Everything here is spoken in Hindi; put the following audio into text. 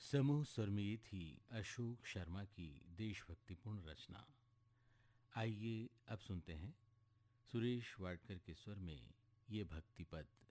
समूह स्वर में ये थी अशोक शर्मा की देशभक्तिपूर्ण रचना। आइए अब सुनते हैं सुरेश वाडकर के स्वर में ये भक्ति पद।